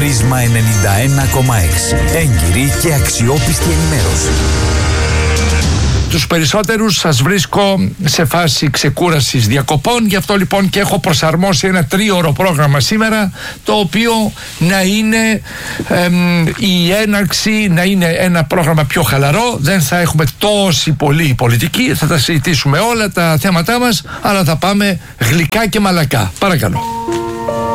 Πρίσμα 91,6. Έγκυρη και αξιόπιστη ενημέρωση. Τους περισσότερους σας βρίσκω σε φάση ξεκούρασης διακοπών, γι' αυτό λοιπόν και έχω προσαρμόσει ένα 3ωρο πρόγραμμα σήμερα, το οποίο να είναι η έναρξη, να είναι ένα πρόγραμμα πιο χαλαρό. Δεν θα έχουμε τόση πολύ πολιτική, θα τα συζητήσουμε όλα τα θέματά μας, αλλά θα πάμε γλυκά και μαλακά. Παρακαλώ.